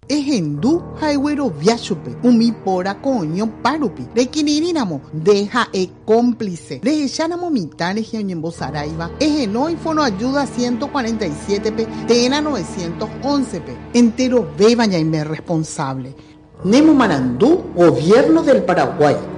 Ejendu haigüero viachupe, umi pora coño parupi. Requirirínamo, deja cómplice. Dejánamo mitad en Saraiva. Ejenoi fono ayuda 147 p, tena 911 p. Entero beba ya responsable. Nemo Marandú, Gobierno del Paraguay.